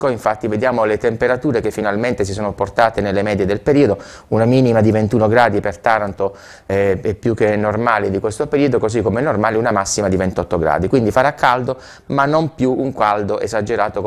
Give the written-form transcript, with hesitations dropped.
Infatti vediamo le temperature che finalmente si sono portate nelle medie del periodo, una minima di 21 gradi per Taranto è più che normale di questo periodo, così come è normale una massima di 28 gradi, quindi farà caldo ma non più un caldo esagerato